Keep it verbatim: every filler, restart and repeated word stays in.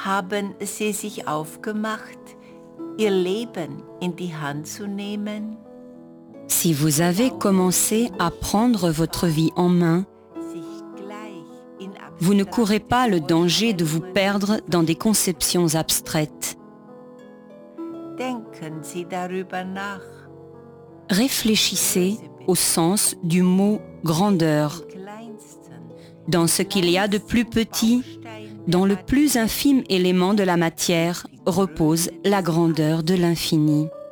Haben Sie sich aufgemacht, Ihr Leben in die Hand zu nehmen? Si vous avez commencé à prendre votre vie en main, vous ne courez pas le danger de vous perdre dans des conceptions abstraites. Denken Sie darüber nach. Réfléchissez au sens du mot grandeur, dans ce qu'il y a de plus petit, dans le plus infime élément de la matière repose la grandeur de l'infini.